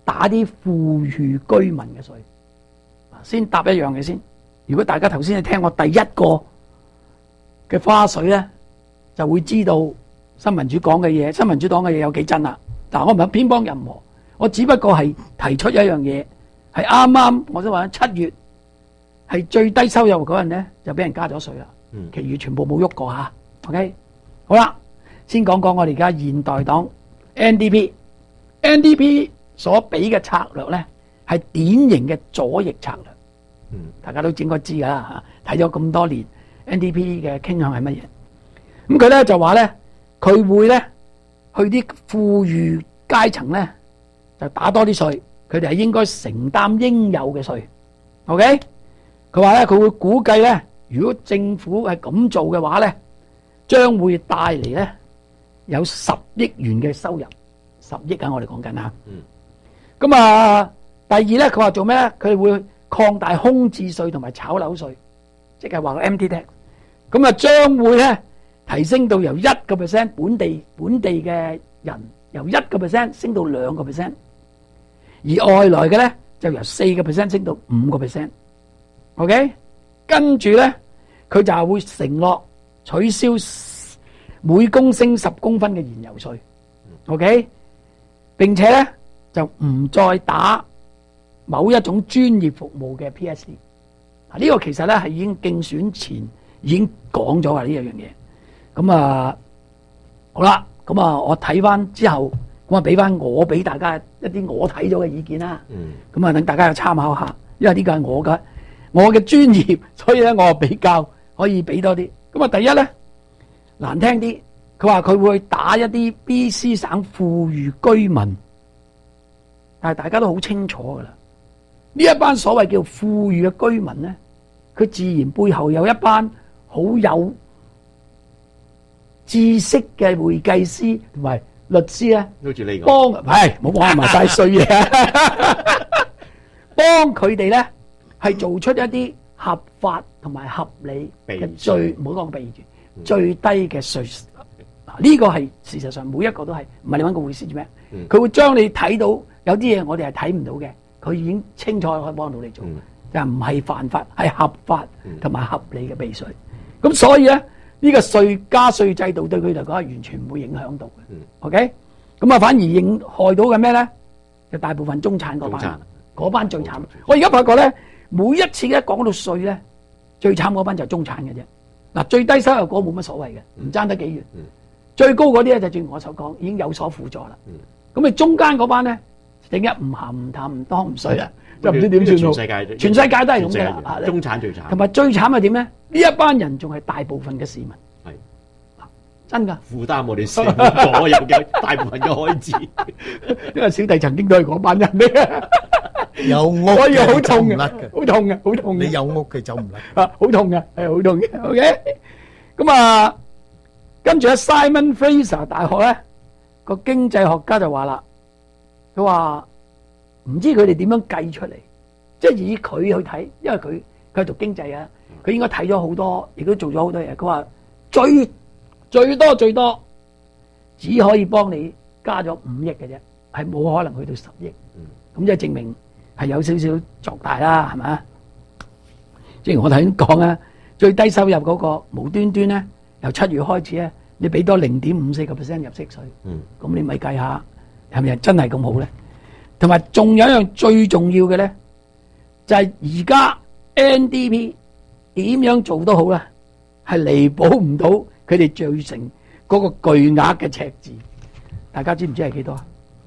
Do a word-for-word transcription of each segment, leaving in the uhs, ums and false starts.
打啲富裕居民嘅稅。先答一樣嘢先。如果大家頭先係聽我第一個嘅花絮咧，就會知道新民主講嘅嘢，新民主黨嘅嘢有幾真啦。嗱，我唔係偏幫任何，我只不過係提出一樣嘢，係啱啱我想話七月係最低收入嗰陣咧，就俾人加咗稅啦。嗯，其餘全部冇喐過吓。OK， 好啦，先講講我哋而家現代黨 N D P，N D P 所俾嘅策略咧係典型嘅左翼策略。嗯，大家都應該知噶啦吓，睇咗咁多年 N D P 嘅傾向係乜嘢？咁佢咧就話咧，佢會咧去啲富裕階層咧就打多啲稅，佢哋係應該承擔應有嘅稅。OK， 佢話咧佢會估計咧，如果政府係咁做嘅話咧，將會帶嚟咧有十億元嘅收入，十億啊！我哋講緊吓。嗯。咁啊，第二咧，佢話做咩咧？佢哋會擴大空置稅同埋炒樓稅，即係話個 empty tax。咁啊，將會咧提升到由一個 percent 本地本地嘅人由一個 percent 升到兩個 percent，而外來嘅咧就由四個 percent 升到五個 percent。OK， 跟住咧佢就係會承諾取消每公升十公分嘅燃油稅。OK， 並且咧就唔再打某一種專業服務嘅 P S D。嗱，呢個其實咧係已經競選前已經講咗啊，呢一樣嘢。咁啊，好啦，咁啊，我睇翻之後，咁啊俾翻我俾大家一啲我睇咗嘅意見啦。嗯。咁啊，等大家去參考下，因為呢個係我嘅我嘅專業，所以咧我比較可以俾多啲。咁啊，第一咧難聽啲，佢話佢會打一啲 B C 省富裕居民，但係大家都好清楚噶啦。呢一班所謂叫富裕嘅居民咧，佢自然背後有一班好有知識嘅會計師同埋律師咧， 好似你咁幫，係冇講埋晒衰嘢，幫佢哋咧係做出一啲合法同埋合理嘅最唔好講避住最低嘅稅。嗱，呢個係事實上每一個都係，唔係你揾個會師做咩？佢會將你睇到有啲嘢我哋係睇唔到嘅，佢已經清楚可以幫到你做，就唔係犯法，係合法同埋合理嘅避稅。咁所以咧。呢個稅加稅制度對佢嚟講係完全唔會影響到嘅。嗯、OK， 咁啊反而影害到嘅咩咧？就大部分中產嗰班，嗰班最慘。我而家發覺咧，每一次一講到稅咧，最慘嗰班就係中產嘅啫。嗱，最低收入嗰冇乜所謂嘅，唔爭得幾遠。嗯、最高嗰啲咧就正如我所講，已經有所輔助啦。咁你、嗯、中間嗰班咧，整一唔鹹唔淡唔當唔衰啦。就唔知點算好，全世界全世界都係咁嘅啦。 中產最慘， 同埋最慘係點咧？呢一班人仲係大部分嘅市民，係真㗎， 負擔我哋所有嘅大部分嘅開支。 因為小弟曾經都係嗰班人咧， 有屋所以好痛嘅， 嘅， 好痛嘅，好痛嘅。 你有屋佢走唔甩啊，好痛嘅，係好痛嘅。OK， 咁啊，跟住咧 Simon Fraser 大學咧個經濟學家就話啦，佢話。唔知佢哋點樣計出嚟，即係以佢去睇，因為佢佢係讀經濟啊，佢應該睇咗好多，亦都做咗好多嘢。佢話最最多最多只可以幫你加咗五億嘅啫，係冇可能去到十億。咁即係證明係有少少作大啦，係咪啊？正如我頭先講啊，最低收入嗰個無端端咧，由七月開始咧，你俾多零點五四個 percent 入息稅，咁你咪計下係咪真係咁好咧？同埋仲有一樣最重要嘅咧，就係而家 N D P 點樣做都好啦，係彌補唔到佢哋造成嗰個巨額嘅赤字。大家知唔知係幾多啊？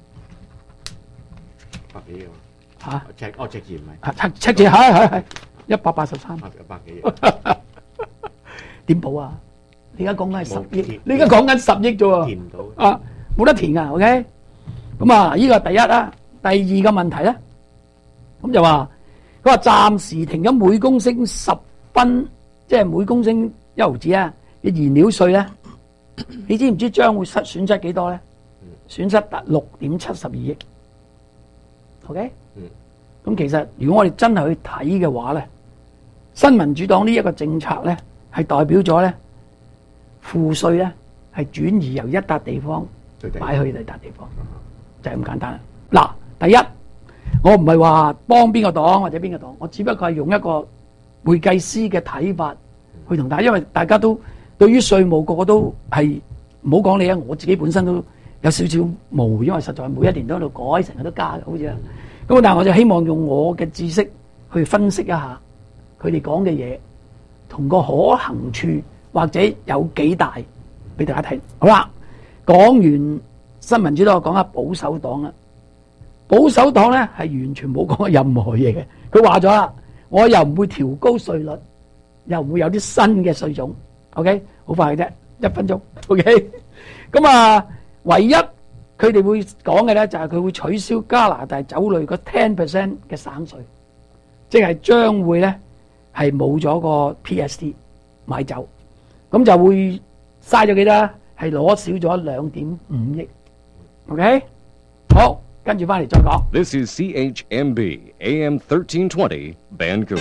百幾億嚇？ 赤哦赤字唔係啊赤赤字係係係一百八十三。 一百幾億點補啊？你而家講緊係十億，你而家講緊十億啫喎。 填唔到啊，冇得填噶。OK，咁啊，呢個第一啦。第二個問題咧，咁就話佢話暫時停咗每公升十分，即係每公升一毫子啊嘅燃料稅咧，你知唔知將會失損失幾多咧？損失達六點七十二億。OK，咁其實如果我哋真係去睇嘅話咧，新民主黨呢一個政策咧，係代表咗咧賦稅咧係轉移由一笪地方擺去第二笪地方，就係咁簡單啦。嗱。第一， 我唔係話幫邊個黨或者邊個黨，我只不過係用一個會計師嘅睇法去同大家，因為大家都對於稅務個個都係唔好講你啊，我自己本身都有少少模糊，因為實在每一年都喺度改，成日都加嘅，好似啊。咁但係我就希望用我嘅知識去分析一下佢哋講嘅嘢同個可行處或者有幾大俾大家睇。好啦，講完新民主黨，我講下保守黨啦。保守黨咧係完全冇講任何嘢嘅，佢話咗啦，我又唔會調高稅率，又唔會有啲新嘅稅種。OK， 好快嘅啫，一分鐘。OK， 咁啊，唯一佢哋會講嘅咧就係佢會取消加拿大酒類個 ten percent 嘅省稅，即係將會咧係冇咗個 P S T 買酒，咁就會嘥咗幾多？係攞少咗兩點五億。OK， 好。跟住翻嚟再講。 This is C H M B A M thirteen twenty Vancouver。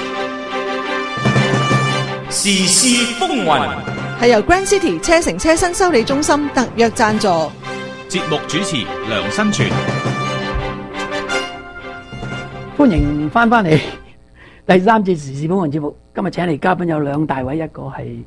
時事風雲係由 Grand City 車城車身修理中心特約贊助。 節目主持梁新全， 歡迎翻翻嚟第三節時事風雲節目。今日請嚟嘉賓有兩大位，一個係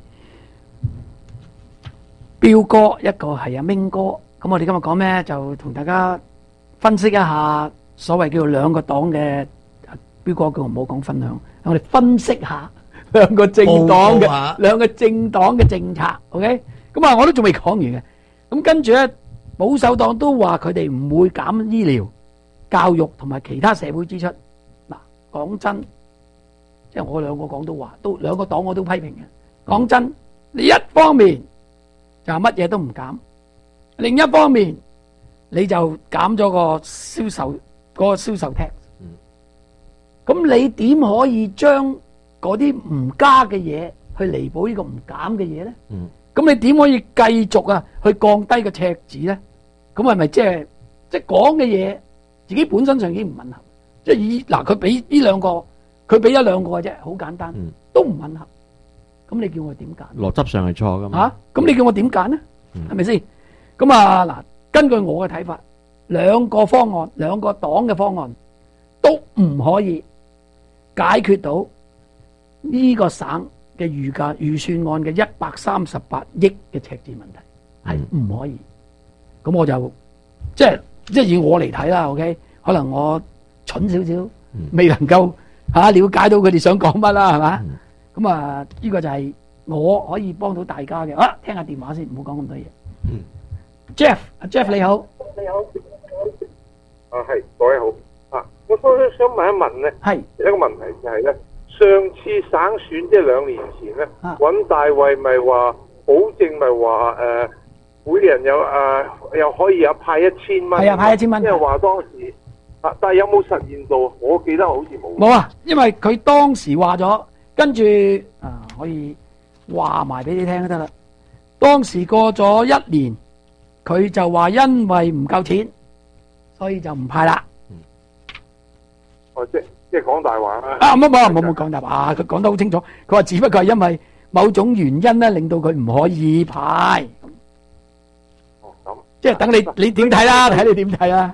彪哥，一個係阿明哥。咁我哋今日講咩？就同大家分析一下所謂叫做兩個黨嘅，彪哥叫我唔好講分享，我哋分析下兩個政黨嘅兩個政黨嘅政策。OK， 咁啊我都仲未講完嘅。咁跟住咧，保守黨都話佢哋唔會減醫療、教育同埋其他社會支出。嗱，講真，即係我兩個講都話，都兩個黨我都批評嘅。講真，你一方面就乜嘢都唔減，另一方面你就減咗個銷售嗰個銷售 tax，咁你點可以將嗰啲唔加嘅嘢去彌補呢個唔減嘅嘢咧？咁你點可以繼續啊去降低個赤字咧？咁係咪即係即係講嘅嘢自己本身上已經唔吻合？即係以嗱佢俾呢兩個，佢俾一兩個嘅啫，好簡單，都唔吻合。咁你叫我點揀？ 邏輯上係錯噶嘛？ 嚇，咁你叫我點揀咧？係咪先？咁啊嗱。根據我嘅睇法，兩個方案，兩個黨嘅方案都唔可以解決到呢個省嘅預價預算案嘅一百三十八億嘅赤字問題，係唔可以。咁我就即係即係以我嚟睇啦 ，OK， 可能我蠢少少，未能夠嚇了解到佢哋想講乜啦，係嘛？咁啊，呢個就係我可以幫到大家嘅。啊，聽下電話先，唔好講咁多嘢。Jeff， 阿 Jeff 你好， 你好，啊係各位好啊，我都想問一問咧， 係一個問題就係咧，上次省選即係兩年前咧，尹大衛咪話保證咪話誒，每人有誒又可以有派一千蚊， 係啊派一千蚊， 即係話當時啊，但係有冇實現到？我記得好似冇。 冇啊，因為佢當時話咗，跟住啊可以話埋俾你聽就得啦。當時過咗一年。佢就話因為唔夠錢，所以就唔派啦。 哦，即即係講大話啦。 啊，冇冇冇冇講大話，佢講得好清楚。佢話只不過係因為某種原因咧，令到佢唔可以派。 哦，咁即係等你你點睇啦？睇你點睇啦？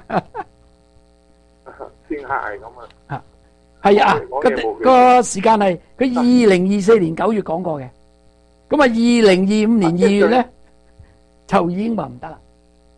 政客係咁啊。 啊，係啊，個個時間係佢二零二四年九月講過嘅。咁啊，二零二五年二月咧就已經話唔得啦。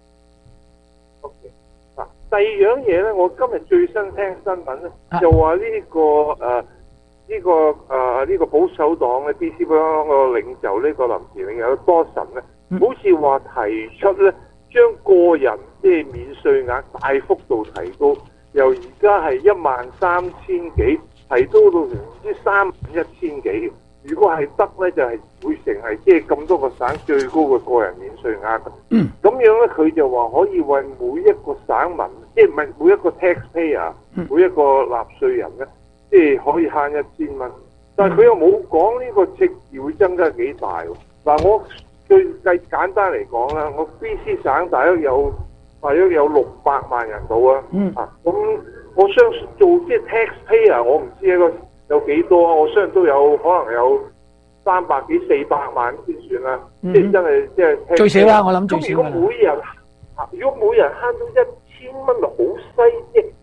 第二樣嘢咧，我今日最新聽新聞咧，啊、就話呢、這個誒呢、呃這個誒呢、呃這個保守黨嘅 B C 黨個領袖呢、這個臨時領袖多神咧，嗯、好似話提出咧將個人即係免稅額大幅度提高，由而家係一萬三千幾提高到成唔知三萬一千幾。如果係得咧，就係、是、會成係即係咁多個省最高嘅個人免稅額。嗯，咁樣咧，佢就話可以為每一個省民，即係唔係每一個 taxpayer，、嗯、每一個納稅人咧，即係可以慳一千蚊。但係佢又冇講呢個赤字會增加幾大。嗱，我最計簡單嚟講啦，我 B C 省大約有大約有六百萬人到啊。嗯，啊，咁我相信做即係 taxpayer，我唔知一個。有幾多啊？我相信都有可能有三百幾四百萬先算啦，嗯、即係真係即係最少啦。我諗最少啦。 如果每人如果每人慳到一千蚊，咪好犀利，咪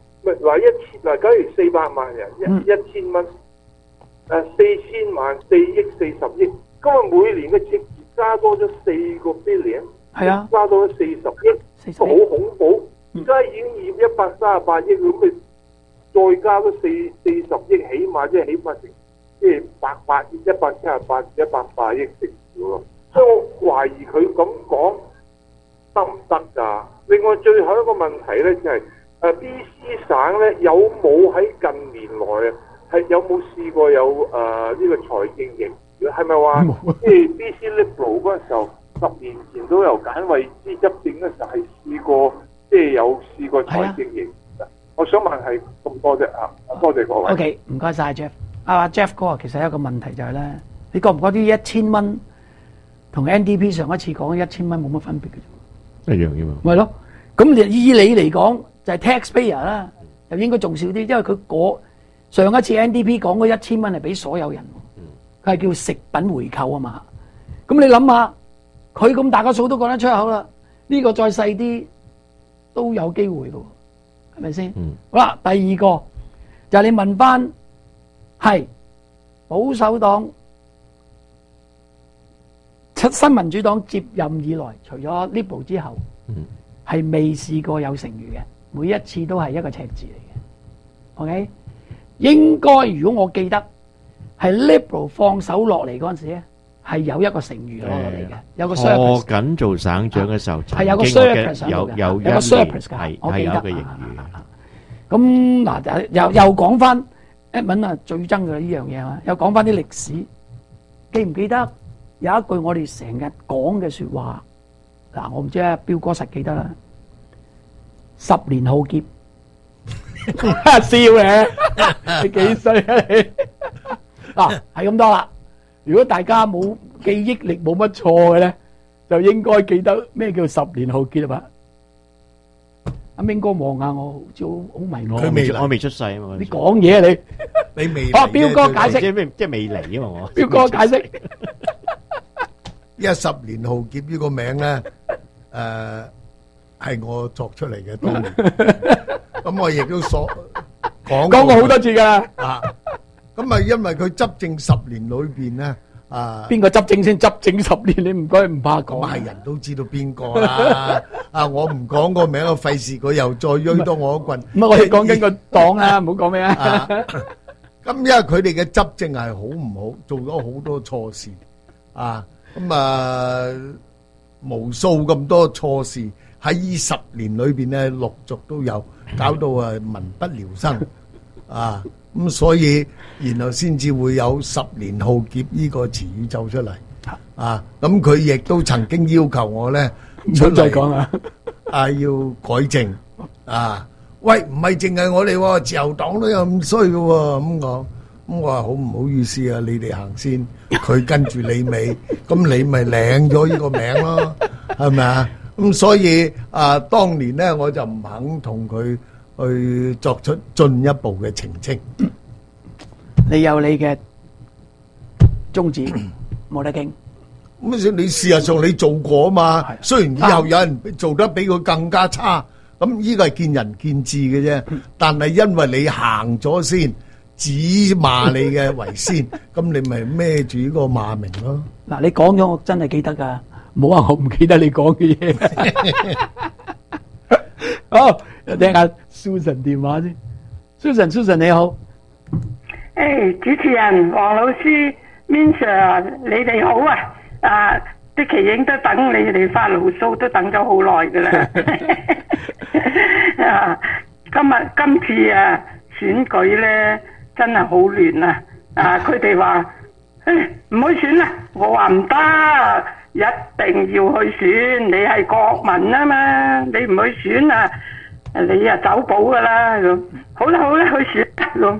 嗱一千嗱，假如四百萬人一、 嗯一千蚊，誒四千萬四億四十億，今日每年嘅赤字加多咗四個 billion， 係啊， 加多咗四十億， 四十好億恐怖。而家已經欠一百三十八億，咁你再加多四四十億，起碼即係起碼成即係八百億、一百七十八、一百八億成少咯。所以我懷疑佢咁講得唔得㗎？另外最後一個問題咧就係、是、誒 B C 省咧有冇喺近年來啊係有冇試過有誒呢、呃這個財政盈餘？係咪話即係 B C Liberal 嗰陣時候十年前都由簡惠滋執政嗰陣係試過？即係有試過財政盈餘，我想問係咁多啫啊！多謝各位。 O K， 唔該晒 Jeff。阿 Jeff 哥，其實有一個問題就係咧，你覺唔覺啲一千蚊同 N D P 上一次講一千蚊冇乜分別嘅啫？ 一樣啫嘛。 咪咯，咁以你嚟講就係 taxpayer 啦，就應該仲少啲，因為佢嗰上一次 N D P 講嗰一千蚊係俾所有人，佢係叫食品回扣啊嘛。咁你諗下，佢咁大個數都講得出口啦，呢個再細啲。都有機會嘅，係咪先？嗯、好啦，第二個就係、是、你問翻，係保守黨、出新民主黨接任以來，除咗 Liberal 之後，係、嗯、未試過有剩餘嘅，每一次都係一個赤字嚟嘅。OK， 應該如果我記得係 Liberal 放手落嚟嗰陣時咧。係有一個剩餘攞落嚟嘅，有個 surplus。我緊做省長嘅時候， 係有個 surplus 有有有個 surplus 㗎， 係我記得。 係有個盈餘。 咁嗱，又又講翻 Edmund 啊，最憎嘅呢樣嘢啊，又講翻啲歷史，記唔記得有一句我哋成日講嘅説話？嗱，我唔知啊，彪哥實記得啦。十年浩劫，笑嘅，你幾歲啊你？嗱，係咁多啦。如果大家冇記憶力冇乜錯嘅咧，就應該記得咩叫十年浩劫啊嘛。阿明哥望下我，好似好好迷我。 佢未，我未出世啊嘛。 你講嘢啊你， 你未？ 啊，彪哥解釋。 即係咩？即係未嚟啊嘛我。 彪哥解釋。 因為十年浩劫呢個名咧，誒係我作出嚟嘅當年。咁我亦都所講講過好多次㗎。 啊。咁啊，因為佢執政十年裏邊咧，啊， 邊個執政先執政十年？你唔該唔怕講。 咁係人都知道邊個啦。啊，我唔講個名，我費事佢又再追多我一棍。 唔係，我哋講緊個黨啊，唔好講咩啊。 咁因為佢哋嘅執政係好唔好，做咗好多錯事啊。咁啊，無數咁多錯事喺呢十年裏邊咧，陸續都有，搞到啊民不聊生啊。咁所以，然後先至會有十年浩劫呢個詞語走出嚟啊！咁佢亦都曾經要求我咧， 唔好再講啦， 啊要改正啊！喂，唔係淨係我哋自由黨都有咁衰嘅喎，咁講，咁我話好唔好意思啊？你哋行先，佢跟住你尾，咁你咪領咗呢個名咯，係咪啊？咁所以啊，當年咧我就唔肯同佢去作出進一步嘅澄清。 你有你嘅宗旨，冇得傾。 咁你事實上你做過啊嘛，雖然以後有人做得比佢更加差，咁呢個係見仁見智嘅啫。但係因為你行咗先，只罵你嘅為先，咁你咪孭住呢個罵名咯。 嗱，你講咗我真係記得噶，唔好話我唔記得你講嘅嘢。好，聽下 Susan 電話先。Susan，Susan 你好。 誒，主持人黃老師 Min Sir，你哋好啊！啊，啲奇影都等你哋發牢騷，都等咗好耐噶啦。啊，今日今次啊選舉咧真係好亂啊！啊，佢哋話誒唔去選啦，我話唔得，一定要去選。你係國民啊嘛，你唔去選啊，你啊走寶噶啦咁。好啦好啦，去選咁。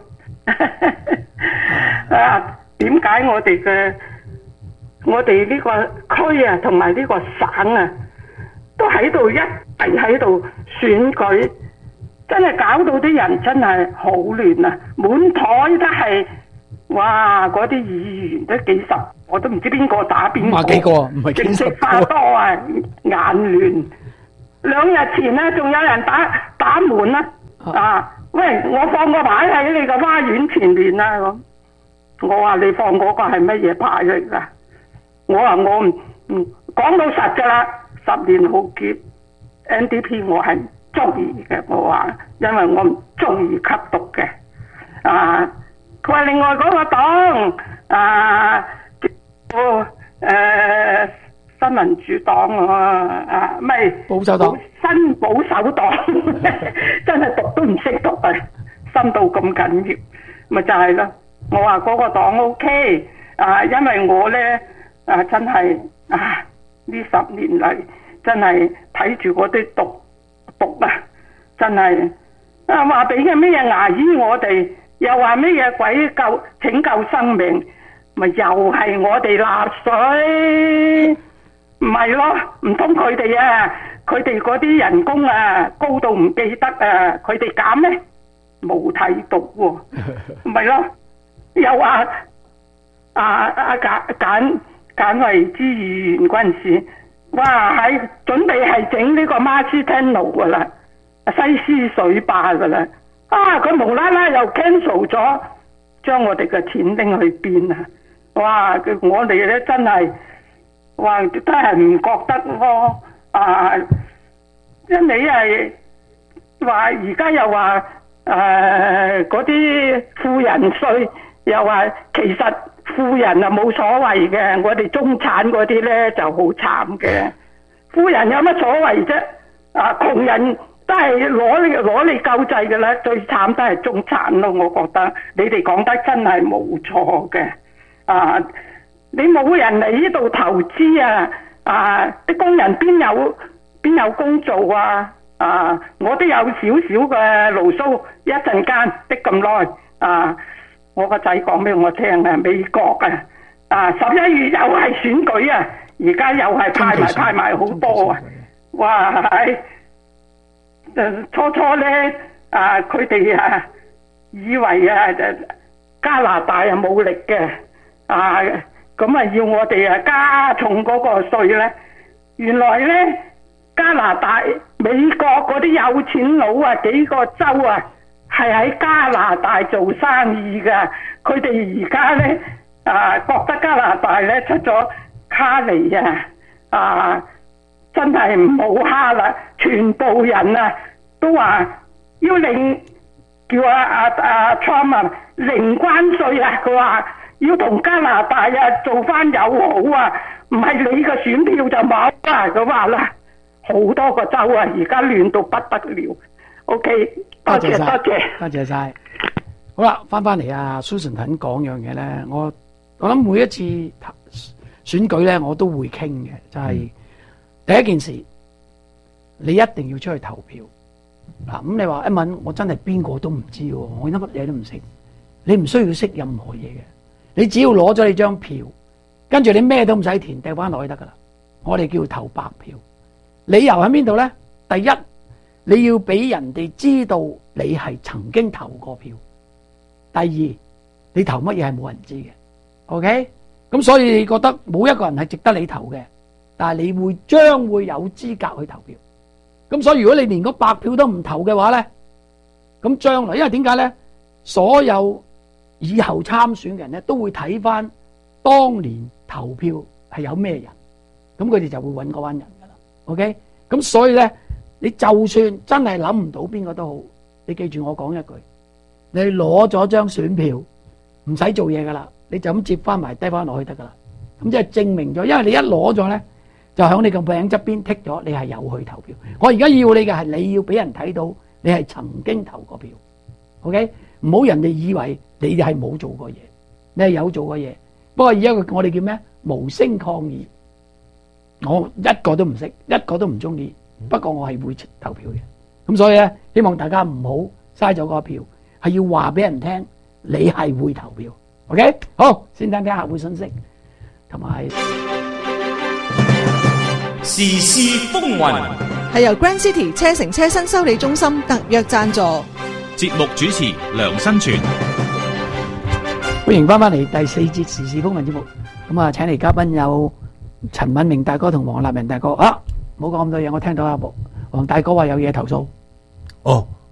啊，點解我哋嘅我哋呢個區啊，同埋呢個省啊，都喺度一齊喺度選舉，真係搞到啲人真係好亂啊！滿台都係，哇！嗰啲議員都幾十，我都唔知邊個打邊個， 幾個唔係幾十個， 花多啊，眼亂。兩日前咧，仲有人打打門啊！ 啊，喂，我放個牌喺你個花園前面啊咁。我話你放嗰個係乜嘢牌嚟㗎？我話我唔唔講到實㗎啦，十年浩劫 N D P 我係唔中意嘅。我話因為我唔中意吸毒嘅。啊，佢話另外嗰個黨啊，叫誒、呃、新民主黨啊，啊唔係保守黨， 新保守黨，真係讀都唔識讀啊，深到咁緊要，咪就係咯。我話嗰個黨 O K 啊，因為我咧啊真係啊呢十年嚟真係睇住嗰啲毒毒啊，真係啊話俾嘅咩嘢牙醫我哋，又話咩嘢鬼救拯救生命，咪又係我哋納稅，唔係咯？唔通佢哋啊，佢哋嗰啲人工啊高到唔記得啊，佢哋減咩？冇睇到喎，唔係咯？又話啊啊簡簡簡慧之議員嗰陣時，哇喺準備係整呢個馬斯汀路噶啦，西施水壩噶啦，啊佢無啦啦又 cancel 咗，將我哋嘅錢拎去邊啊？哇！我哋咧真係，哇真係唔覺得咯啊！因為係話而家又話誒嗰啲富人稅。又話其實富人啊冇所謂嘅，我哋中產嗰啲咧就好慘嘅。富人有乜所謂啫？啊，窮人都係攞你攞你救濟嘅啦，最慘都係中產咯。我覺得你哋講得真係冇錯嘅。啊，你冇人嚟呢度投資啊！啊，啲工人邊有邊有工做啊？啊，我都有少少嘅牢騷，一陣間的咁耐啊！我個仔講俾我聽啊，美國啊，啊十一月又係選舉啊，而家又係派埋派埋好多啊，哇係，誒初初咧啊佢哋啊以為啊加拿大啊冇力嘅，啊咁啊要我哋啊加重嗰個稅咧，原來咧加拿大美國嗰啲有錢佬啊幾個州啊。係喺加拿大做生意噶，佢哋而家咧啊覺得加拿大咧出咗卡尼啊啊，真係唔好蝦啦！全部人啊都話要零叫阿阿阿 Trump 啊零關稅啊，佢話要同加拿大啊做翻友好啊，唔係你嘅選票就冇啊！佢話啦，好多個州啊，而家亂到不得了。OK。多謝多謝， 多謝晒。好啦，翻翻嚟啊 ，Susan 肯講樣嘢咧，我我諗每一次選舉咧，我都會傾嘅，就係、是嗯、第一件事，你一定要出去投票。嗱、嗯，咁你話一問，我真係邊個都唔知喎，我乜嘢都唔識。你唔需要識任何嘢嘅，你只要攞咗你張票，跟住你咩都唔使填，掉翻落去得噶啦。我哋叫投白票。理由喺邊度咧？第一。你要俾人哋知道你係曾經投過票。第二，你投乜嘢係冇人知嘅。OK，咁所以你覺得冇一個人係值得你投嘅，但係你會將會有資格去投票。咁所以如果你連個白票都唔投嘅話咧，咁將來因為點解咧？所有以後參選嘅人咧都會睇翻當年投票係有咩人，咁佢哋就會揾嗰班人噶啦。OK，咁所以咧。你就算真係諗唔到邊個都好，你記住我講一句，你攞咗張選票唔使做嘢噶啦，你就咁接翻埋低翻落去得噶啦。咁即係證明咗，因為你一攞咗咧，就喺你個名側邊剔咗，你係有去投票。我而家要你嘅係你要俾人睇到你係曾經投過票。OK，唔好人哋以為你係冇做過嘢，你係有做過嘢。不過而家我哋叫咩？無聲抗議。我一個都唔識，一個都唔中意。不過我係會投票嘅，咁所以咧，希望大家唔好嘥咗個票，係要話俾人聽，你係會投票。OK，好，先聽聽客戶信息，同埋時事風雲， 係由 Grand City 車城車新修理中心特約贊助。 節目主持梁新全， 歡迎翻翻嚟第四節時事風雲節目。咁啊，請嚟嘉賓有陳敏明大哥同黃立明大哥啊。唔好講咁多嘢，我聽到阿黃大哥話有嘢投訴。 哦，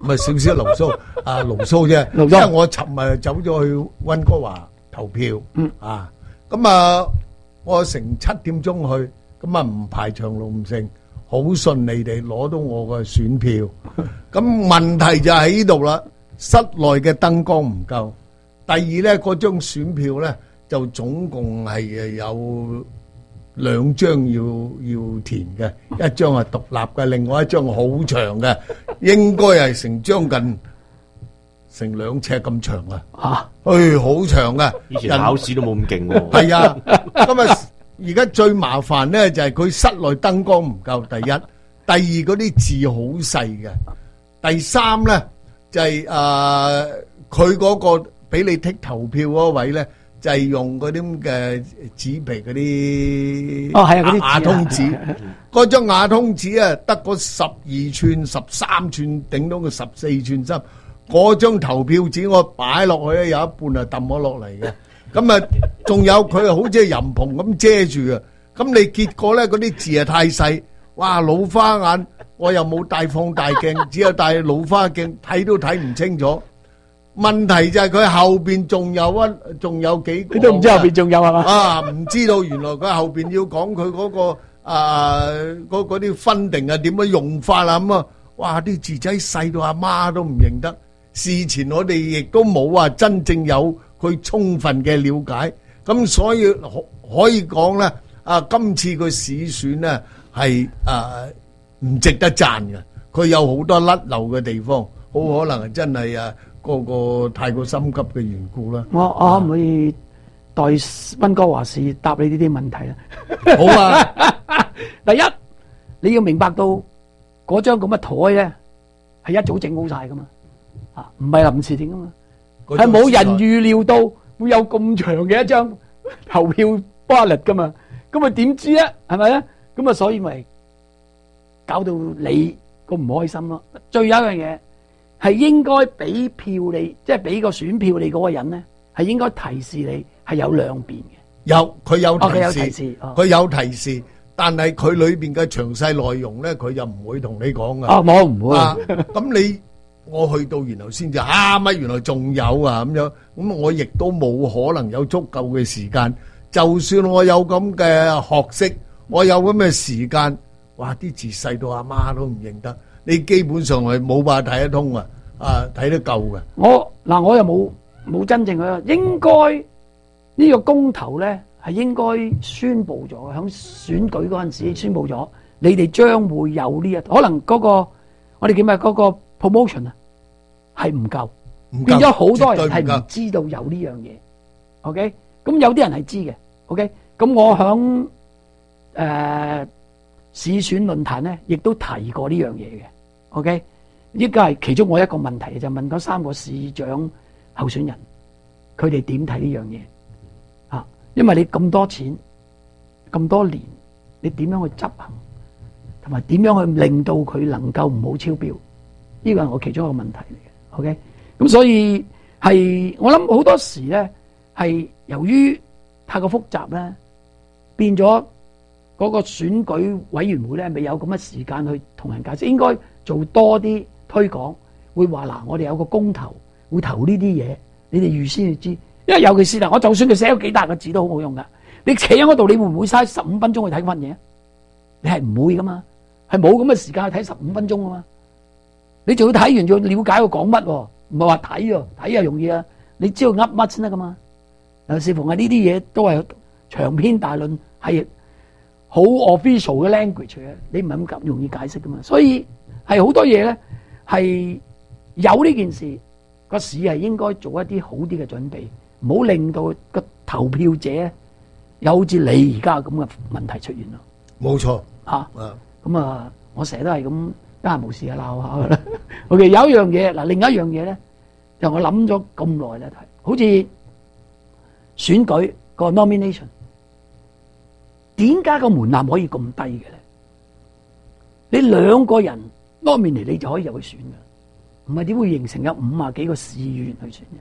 唔係少少牢騷啊，牢騷啫。 牢騷因為我尋日走咗去溫哥華投票， 嗯啊，咁啊，我成七點鐘去，咁啊唔排長龍成，好順利地攞到我個選票。咁問題就喺呢度啦，室內嘅燈光唔夠。第二咧，嗰張選票咧就總共係誒有兩張要要填嘅，一張係獨立嘅，另外一張好長嘅，應該係成將近成兩尺咁長啊！ 啊， 誒，好長啊！ 以前考試都冇咁勁喎。 係啊，咁啊，而家最麻煩咧就係佢室內燈光唔夠，第一，第二嗰啲字好細嘅，第三咧就係誒佢嗰個俾你剔投票嗰位咧，就係用嗰啲咁嘅紙皮嗰啲哦係啊嗰啲紙啊瓦通紙，嗰張瓦通紙啊得個十二寸、十三寸，頂到個十四寸深。嗰張投票紙我擺落去咧，有一半啊抌咗落嚟嘅。咁啊，仲有佢好似係淫蓬咁遮住啊。咁你結果咧，嗰啲字啊太細，哇老花眼，我又冇帶放大鏡，只有帶老花鏡，睇都睇唔清楚。問題就係佢後邊仲有一，仲有幾個， 你都唔知後邊仲有係嘛？ 啊，唔知道原來佢後邊要講佢嗰個啊嗰嗰啲分定啊點樣用法啊咁啊，哇啲字仔細到阿媽都唔認得。事前我哋亦都冇話真正有佢充分嘅了解，咁所以可可以講咧，啊今次個市選咧係啊唔值得讚嘅，佢有好多甩漏嘅地方，好可能係真係啊個個太過心急嘅緣故啦。 我我可唔可以代溫哥華市答你呢啲問題啊？ 好啊， 第一你要明白到嗰張咁嘅台咧係一早整好晒噶嘛。啊，唔係臨時整噶嘛，係冇人預料到會有咁長嘅一張投票 ballot 噶嘛，咁啊點知咧？係咪咧？咁啊，所以咪搞到你個唔開心咯。最有一樣嘢係應該俾票你，即係俾個選票你嗰個人咧，係應該提示你係有兩邊嘅。 有佢有哦，佢有提示， 提示，哦， 佢有提示，但係佢裏邊嘅詳細內容咧，佢就唔會同你講噶。 哦，我唔會。 啊，咁你我去到然後先至啊乜原來仲有啊咁樣，咁我亦都冇可能有足夠嘅時間。就算我有咁嘅學識，我有咁嘅時間，哇啲字細到阿媽都唔認得，你基本上係冇辦法睇得通啊，啊睇得夠嘅。 我嗱我又冇冇真正嘅，應該呢個公投咧係應該宣佈咗，響選舉嗰陣時宣佈咗，你哋將會有呢一可能嗰個我哋叫咩嗰個 promotion 啊，係唔夠， 唔夠變咗好多人係絕對唔夠唔知道有呢樣嘢。OK，咁有啲人係知嘅。OK，咁我響誒市選論壇咧，亦都提過呢樣嘢嘅。OK，呢個係其中我一個問題，就問嗰三個市長候選人，佢哋點睇呢樣嘢啊？因為你咁多錢，咁多年，你點樣去執行，同埋點樣去令到佢能夠唔好超標？呢個係我其中一個問題嚟嘅。OK，咁所以係我諗好多時咧，係由於太過複雜咧，變咗嗰個選舉委員會咧未有咁嘅時間去同人解釋，應該做多啲推廣，會話嗱，我哋有個公投，會投呢啲嘢，你哋預先要知，因為尤其是嗱，我就算佢寫咗幾大個字都好冇用噶，你企喺嗰度，你會唔會嘥十五分鐘去睇份嘢？你係唔會噶嘛，係冇咁嘅時間去睇十五分鐘啊嘛，你仲要睇完，仲要了解佢講乜，唔係話睇喎，睇啊容易啊，你知道噏乜先得噶嘛。嗱，視乎係呢啲嘢都係長篇大論，係好 official 嘅 language 嘅，你唔係咁容易解釋噶嘛。所以係好多嘢咧，係有呢件事個市係應該做一啲好啲嘅準備，唔好令到個投票者有好似你而家咁嘅問題出現咯。 冇錯嚇， 啊， 咁啊，我成日都係咁得閒無事啊鬧下噶啦。OK，有一樣嘢嗱，另一樣嘢咧，就我諗咗咁耐咧，好似選舉個 nomination， 點解個門檻可以咁低嘅咧？你兩個人 nominate 你就可以入去選嘅，唔係點會形成有五啊幾個市議員去選嘅？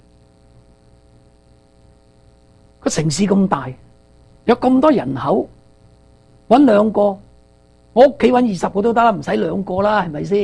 個城市咁大，有咁多人口，揾兩個，我屋企揾二十個都得啦，唔使兩個啦，係咪先？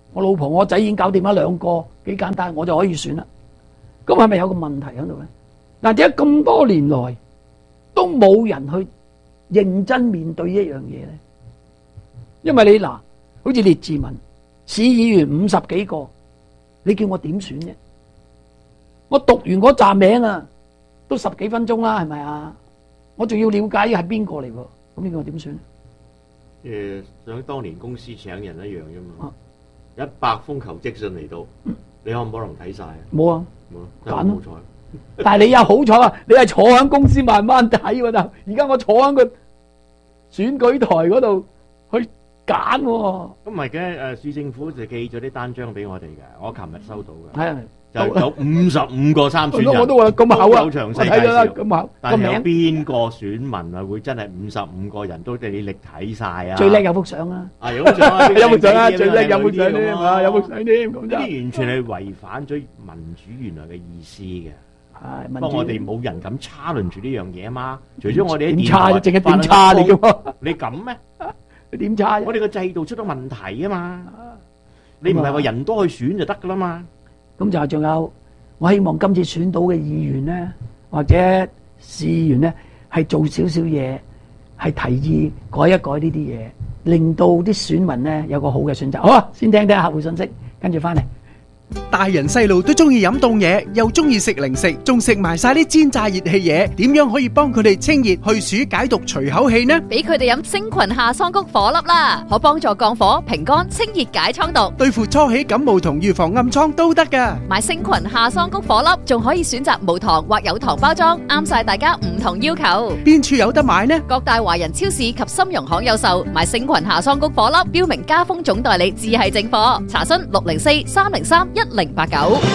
我老婆我仔已經搞掂咗兩個，幾簡單，我就可以選啦。咁係咪有個問題喺度咧？嗱，點解咁多年來都冇人去認真面對一樣嘢咧？因為你嗱，好似列治文市議員五十幾個，你叫我點選啫？我讀完嗰紮名啊，都十幾分鐘啦，係咪啊？我仲要了解係邊個嚟喎？咁你叫我點選？ 誒，想當年公司請人一樣啫嘛，一百封求職信嚟到，你可唔可能睇晒啊？ 冇啊， 冇，揀好彩。 但係你又好彩啊！你係坐喺公司慢慢睇喎，就而家我坐喺個選舉台嗰度去揀喎。 咁唔係嘅，誒市政府就寄咗啲單張俾我哋嘅，我琴日收到嘅。 係啊。 就有五十五個參選人， 我都話咁厚啊， 有詳細介睇咗啦， 紹。 咁厚。 但係有邊個選民啊會真係五十五個人都你力睇晒啊？ 最叻有幅相啊！ 啊有幅相啊， 有幅相啊，最叻有幅相添啊，有幅相添咁呢啲完全係違反咗民主原來嘅意思嘅。 係， 不過我哋冇人敢差論住呢樣嘢啊嘛。除咗我哋啲點差啫，淨係點差嚟嘅喎？ 你咁咩？ 點差？ 我哋個制度出咗問題啊嘛。你唔係話人多去選就得噶啦嘛。 咁就仲有。我希望今次選到嘅議員咧，或者市議員咧，係做少少嘢，係提議改一改呢啲嘢，令到啲選民咧有個好嘅選擇。好啊，先聽聽客戶信息，跟住翻嚟。 大人細路都中意飲凍嘢，又中意食零食，仲食埋晒啲煎炸熱氣嘢，點樣可以幫佢哋清熱去暑解毒除口氣呢？ 俾佢哋飲星群夏桑菊火粒啦，可幫助降火、平肝、清熱解瘡毒， 對付初起感冒同預防暗瘡都得噶。 買星群夏桑菊火粒，仲可以選擇無糖或有糖包裝，啱晒大家唔同要求。 邊處有得買呢？ 各大華人超市及參茸行有售。買星群夏桑菊火粒，標明加豐總代理，至係正貨。查詢六零四三零三一零八九。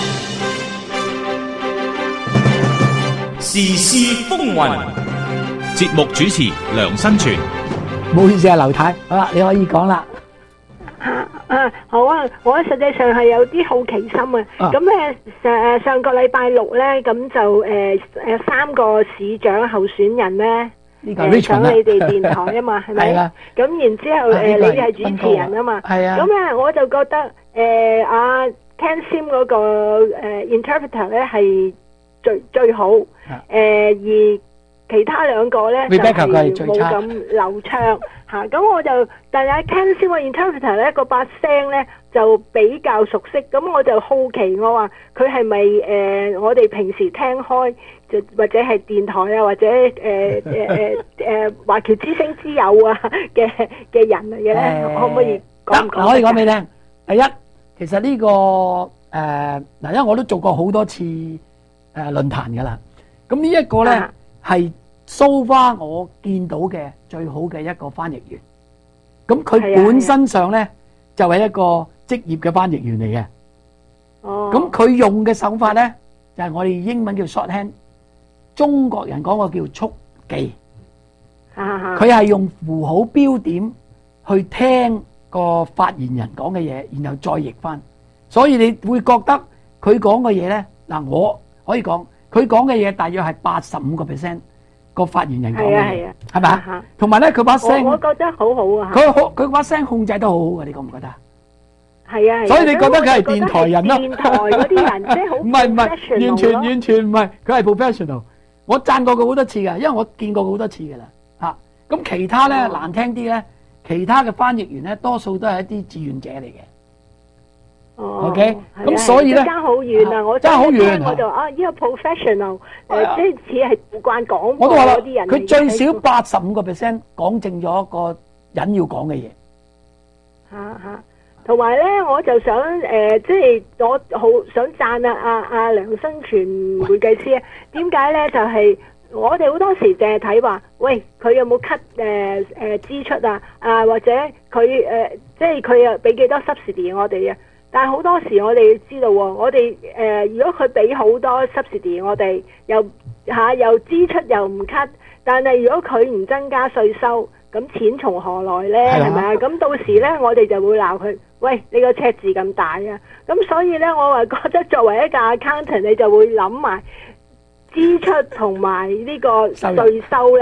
時事風雲，節目主持梁新全。 唔好意思啊，劉太，好啦，你可以講啦。 啊啊，好啊！我實際上係有啲好奇心啊。咁咧上上個禮拜六咧，咁就誒誒三個市長候選人咧。 呢個 Richard 上你哋電台啊嘛，係咪？咁然之後誒，你係主持人啊嘛。係啊。咁咧我就覺得誒阿 Ken Sim 嗰個誒 interpreter 咧係最最好，誒而其他兩個咧就係冇咁流暢嚇。咁我就但係 Ken Sim 個 interpreter 咧個把聲咧就比較熟悉，咁我就好奇我話佢係咪誒我哋平時聽開？或者係電台啊，或者誒誒誒誒華僑之聲之友啊嘅嘅人嚟嘅咧，可唔可以講？ 得，我可以講俾你聽。第一，其實呢個誒嗱，因為我都做過好多次誒論壇噶啦。咁呢一個咧係 so far 我見到嘅最好嘅一個翻譯員。咁佢本身上咧就係一個職業嘅翻譯員嚟嘅。哦。咁佢用嘅手法咧就係我哋英文叫 shorthand。中國人講個叫速記，佢係用符號標點去聽個發言人講嘅嘢，然後再譯翻，所以你會覺得佢講嘅嘢咧，嗱我可以講佢講嘅嘢大約係八十五個 percent 個發言人講嘅嘢，係咪啊？同埋咧佢把聲， 我覺得好好啊， 佢好佢把聲控制得好好嘅，你覺唔覺得？ 係啊， 所以你覺得佢係電台人咯？ 電台嗰啲人即係好唔係唔係，完全完全唔係，佢係 professional。我讚過佢好多次嘅，因為我見過佢好多次嘅啦，嚇。咁其他咧難聽啲咧，其他嘅翻譯員咧多數都係一啲志願者嚟嘅。哦。OK。咁所以咧， 爭好遠啊！我爭好遠， 我就啊，呢個 professional 誒，即係似係習慣講我都話啦， 嗰啲人。 佢最少八十五個 percent 講正咗個人要講嘅嘢。 嚇嚇。同埋咧，我就想誒、呃，即係我好想讚啊！阿、啊、阿梁新全會計師啊，點解咧？就係、是、我哋好多時淨係睇話，喂，佢有冇 cut 誒誒支出啊？啊，或者佢誒、呃，即係佢又俾幾多 subsidy 我哋啊？但係好多時我哋要知道喎，我哋誒、呃，如果佢俾好多 subsidy 我哋，又嚇、啊、又支出又唔 cut，但係如果佢唔增加稅收，咁錢從何來咧？係咪啊？咁到時咧，我哋就會鬧佢。喂，你個赤字咁大啊！咁所以咧，我話覺得作為一個 accountant，你就會諗埋支出同埋呢個稅收咧，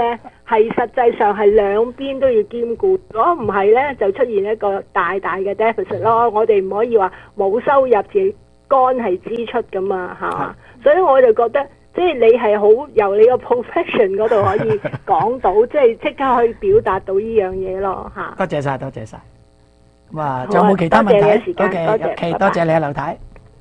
係實際上係兩邊都要兼顧。如果唔係呢，就出現一個大大嘅 deficit 咯。我哋唔可以話冇收入嘅乾係支出噶嘛，係嘛？所以我就覺得。即係你係好由你個 profession 嗰度可以講到，即係即刻可以表達到呢樣嘢咯嚇。 多謝晒，多謝晒。咁啊，仲有冇其他問題？多謝，多謝，多謝你啊，劉太。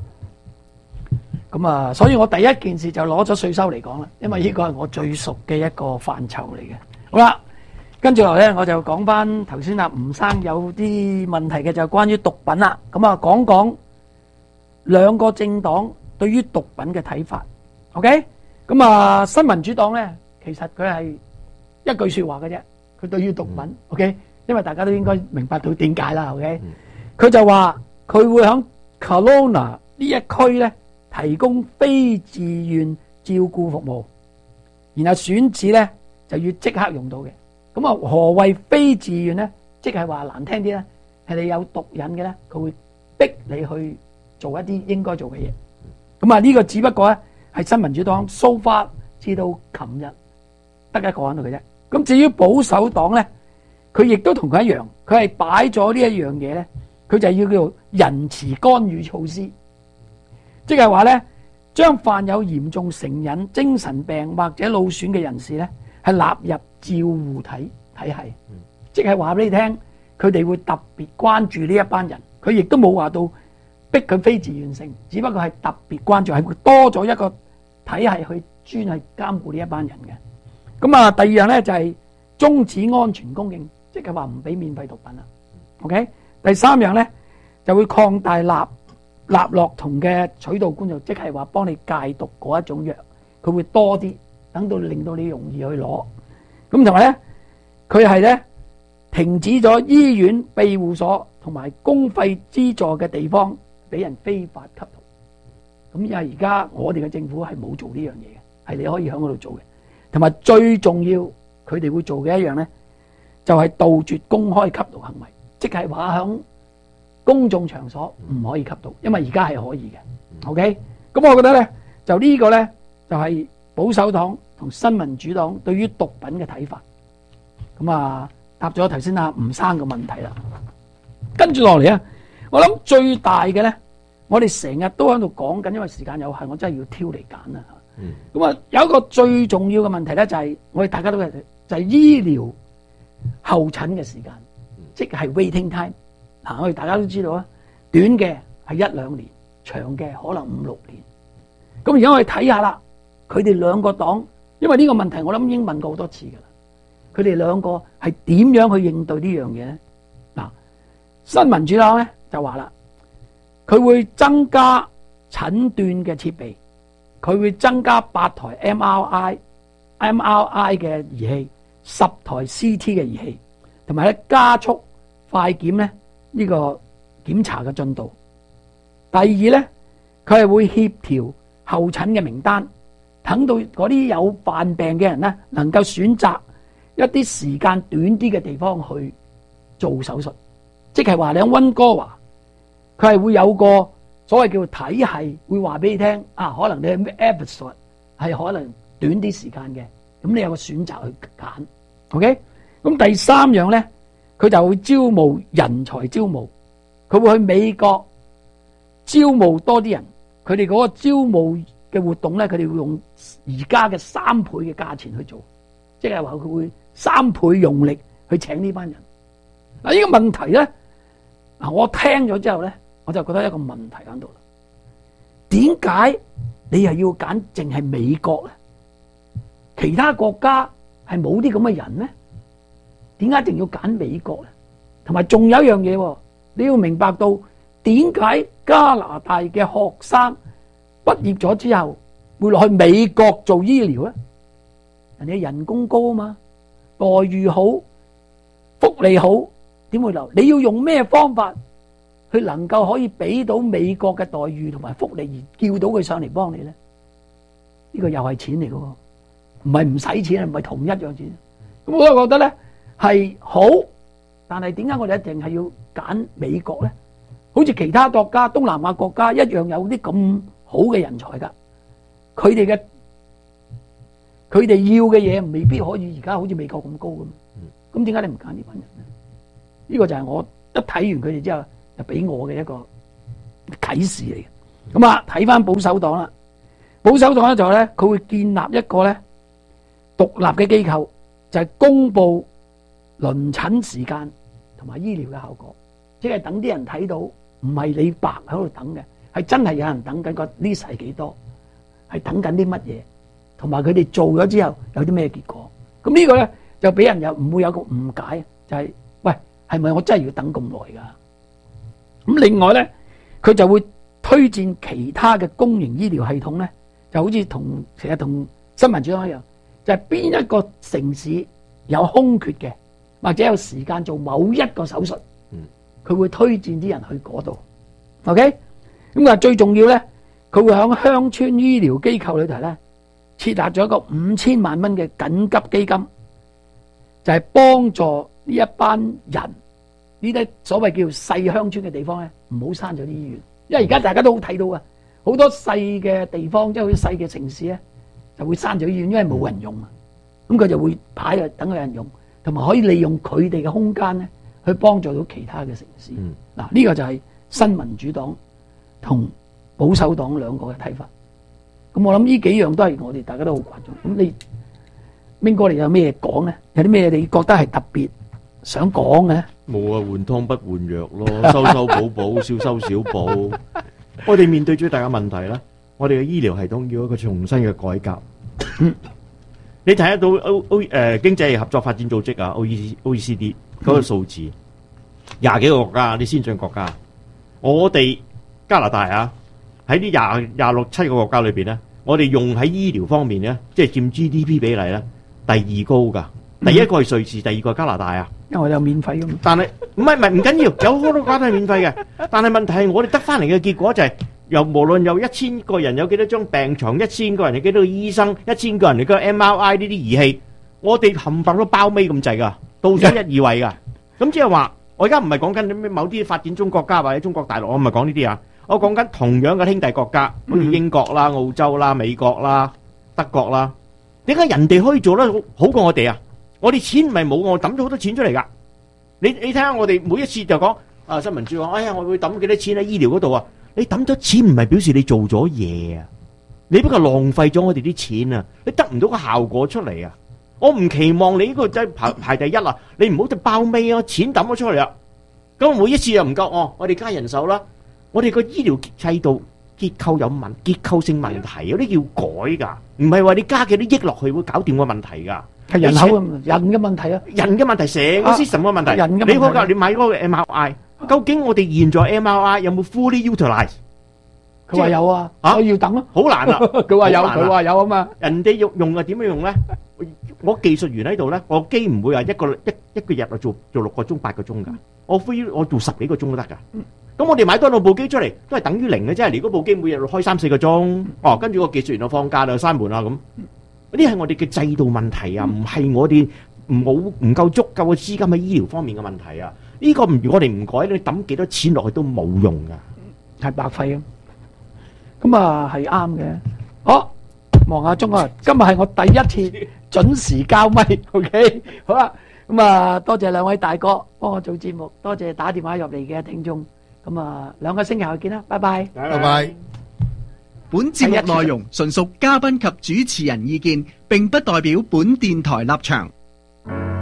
咁啊，所以我第一件事就攞咗稅收嚟講啦，因為呢個係我最熟嘅一個範疇嚟嘅。好啦，跟住落嚟咧，我就講翻頭先啊，吳生有啲問題嘅就係關於毒品啦。咁啊，講講兩個政黨對於毒品嘅睇法。OK， 咁啊，新民主黨咧，其實佢係一句說話嘅啫。佢對於毒品、嗯、，OK， 因為大家都應該明白到點解啦。OK，佢、嗯、就話佢會響 Kelowna 呢一區咧提供非自願照顧服務，然後選址咧就要即刻用到嘅。咁啊，何謂非自願咧？即係話難聽啲咧，係你有毒癮嘅咧，佢會逼你去做一啲應該做嘅嘢。咁啊，呢個只不過咧。係新民主黨 so far 至到琴日得一個喺度嘅啫。咁至於保守黨咧，佢亦都同佢一樣，佢係擺咗呢一樣嘢咧，佢就要叫做仁慈干預措施，即係話咧，將患有嚴重成癮、精神病或者腦損嘅人士咧，係納入照護體體系，嗯、即係話俾你聽，佢哋會特別關注呢一班人。佢亦都冇話到逼佢非自願性，只不過係特別關注，係會多咗一個體系去專係監護呢一班人嘅。咁啊，第二樣咧就係終止安全供應，即係話唔俾免費毒品啦。OK， 第三樣咧就會擴大納納樂酮嘅取道管道，即係話幫你戒毒嗰一種藥，佢會多啲，等到令到你容易去攞。咁同埋咧，佢係咧停止咗醫院、庇護所同埋公費資助嘅地方俾人非法吸毒。咁因為而家我哋嘅政府係冇做呢樣嘢嘅，係你可以喺嗰度做嘅。同埋最重要，佢哋會做嘅一樣咧，就係杜絕公開吸毒行為，即係話響公眾場所唔可以吸毒，因為而家係可以嘅。OK， 咁我覺得咧，就呢個咧就係保守黨同新民主黨對於毒品嘅睇法。咁啊，答咗頭先阿吳生嘅問題啦。跟住落嚟啊，我諗最大嘅咧，我哋成日都喺度講緊，因為時間有限，我真係要挑嚟揀啦。咁啊，有一個最重要嘅問題咧，就係我哋大家都係就係醫療候診嘅時間，即係 waiting time。嗱，我哋大家都知道啊，短嘅係一兩年，長嘅可能五六年。咁而家我哋睇下啦，佢哋兩個黨，因為呢個問題我諗已經問過好多次噶啦，佢哋兩個係點樣去應對呢樣嘢咧？嗱，新民主黨咧就話啦，佢會增加診斷嘅設備，佢會增加八台 M R I、M R I 嘅儀器，十台 C T 嘅儀器，同埋咧加速快檢咧呢個檢查嘅進度。第二咧，佢係會協調候診嘅名單，等到嗰啲有患病嘅人咧，能夠選擇一啲時間短啲嘅地方去做手術。即係話你喺溫哥華，佢係會有個所謂叫體系，會話俾你聽啊，可能你係咩 episode 係可能短啲時間嘅，咁你有個選擇去揀。OK， 咁第三樣咧，佢就會招募人才招募，佢會去美國招募多啲人，佢哋嗰個招募嘅活動咧，佢哋會用而家嘅三倍嘅價錢去做，即係話佢會三倍用力去請呢班人。嗱，呢個問題咧，嗱我聽咗之後咧，我就覺得一個問題喺度啦。點解你又要揀淨係美國咧？其他國家係冇啲咁嘅人咧？點解一定要揀美國咧？同埋仲有一樣嘢，你要明白到點解加拿大嘅學生畢業咗之後會落去美國做醫療咧？人哋人工高啊嘛，待遇好，福利好，點會留？你要用咩方法去能夠可以俾到美國嘅待遇同埋福利，而叫到佢上嚟幫你咧？呢個又係錢嚟嘅喎，唔係唔使錢，唔係同一樣錢。咁我都覺得咧係好，但係點解我哋一定係要揀美國咧？好似其他國家、東南亞國家一樣有啲咁好嘅人才噶，佢哋嘅佢哋要嘅嘢未必可以而家好似美國咁高咁。咁點解你唔揀呢班人咧？呢個就係我一睇完佢哋之後，就俾我嘅一個啟示嚟嘅。咁啊，睇翻保守黨啦，保守黨咧就咧，佢會建立一個咧獨立嘅機構，就係公布輪診時間同埋醫療嘅效果，即係等啲人睇到，唔係你白喺度等嘅，係真係有人等緊個 list 係幾多，係等緊啲乜嘢，同埋佢哋做咗之後有啲咩結果。咁呢個咧就俾人又唔會有個誤解，就係、是、喂，係咪我真係要等咁耐噶？咁另外咧，佢就會推薦其他嘅公營醫療系統咧，就好似同成日同新民主黨一樣，就係、是、邊一個城市有空缺嘅，或者有時間做某一個手術，佢會推薦啲人去嗰度。OK， 咁啊最重要咧，佢會喺鄉村醫療機構裏頭咧設立咗一個五千萬蚊嘅緊急基金，就係、是、幫助呢一班人，呢啲所謂叫細鄉村嘅地方咧，唔好閂咗啲醫院，因為而家大家都好睇到啊，好多細嘅地方即係好似細嘅城市咧，就會閂咗醫院，因為冇人用啊。咁佢就會擺喺度等有人用，同埋可以利用佢哋嘅空間咧，去幫助到其他嘅城市。嗱、嗯，呢、這個就係新民主黨同保守黨兩個嘅睇法。咁我諗呢幾樣都係我哋大家都好關注。咁你明哥你有咩講咧？有啲咩你覺得係特別想講嘅咧？ 冇啊，換湯不換藥咯，修修補補，少修少補。我哋面對最大嘅問題啦，我哋嘅醫療系統要一個重新嘅改革。嗯你睇得到 O O 誒經濟合作發展組織啊 O E O E C D 嗰個數字，廿幾個國家啲先進國家，我哋加拿大啊喺啲廿廿六七個國家裏邊咧，我哋用喺醫療方面咧，即係佔 G D P 比例咧第二高噶，第一個係瑞士，第二個係加拿大啊。 因為我有免費噶嘛。但係唔係唔係唔緊要，有好多國家都係免費嘅，但係問題係我哋得翻嚟嘅結果就係、是。又無論有一千個人有幾多張病床，一千個人有幾多個醫生，一千個人有幾多 M R I 呢啲儀器，我哋冚唪唥都包尾咁滯噶，倒數一二位噶。咁即係話，我而家唔係講緊咩某啲發展中國家或者中國大陸，我唔係講呢啲啊，我講緊同樣嘅兄弟國家，好似英國啦、澳洲啦、美國啦、德國啦，點解人哋可以做得好好過我哋啊？我哋錢唔係冇，我抌咗好多錢出嚟噶。你你睇下我哋每一次就講啊，新民主講，哎呀，我會抌幾多錢喺醫療嗰度啊？你抌咗錢唔係表示你做咗嘢啊，你不過浪費咗我哋啲錢啊，你得唔到個效果出嚟啊！我唔期望你呢個真係排排第一啦，你唔好就爆尾啊，錢抌咗出嚟啦，咁每一次又唔夠哦，我哋加人手啦，我哋個醫療制度結構有問結構性問題，有啲要改噶，唔係話你加幾多億落去會搞掂個問題噶， 係人口嘅人嘅問題啊， 人嘅問題，成個 system 嘅問題， 人嘅問題， 你嗰個你買嗰個 M R I。究竟我哋現在 M R I 有冇 fully utilize？ 佢話有啊，我要等咯， 好難啊！ 佢話有，佢話有啊嘛。 人哋用用啊點樣用咧？我技術員喺度咧，我機唔會話一個一一個日啊做做六個鐘八個鐘噶，我 free 我做十幾個鐘都得噶。咁我哋買多兩部機出嚟，都係等於零嘅啫。如果部機每日開三四個鐘，哦，跟住個技術員就放假啦，閂門啦咁。呢係我哋嘅制度問題啊，唔係我哋冇唔夠足夠嘅資金喺醫療方面嘅問題啊。呢個唔如我哋唔改，你抌幾多錢落去都冇用噶，係白費啊！咁啊係啱嘅。好，望下鐘啊，今日係我第一次準時交咪 ，OK， 好啦。咁啊，多謝兩位大哥幫我做節目，多謝打電話入嚟嘅聽眾。咁啊，兩個星期後見啦，拜拜， 拜拜。 本節目內容純屬嘉賓及主持人意見，並不代表本電台立場。